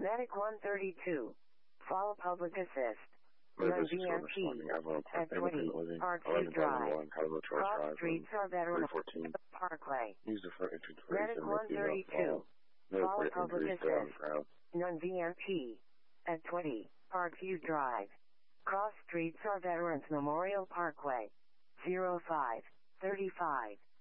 Medic 132. Follow public assist. Medic VMP at 20 Parkview 11 Drive. 1, Catamount Charles Cross Drive, streets are Veterans 314. Parkway. Use the front entrance for Medic 132. Follow public assist. VMP at 20 Parkview Drive. Cross streets are Veterans Memorial Parkway. 0535.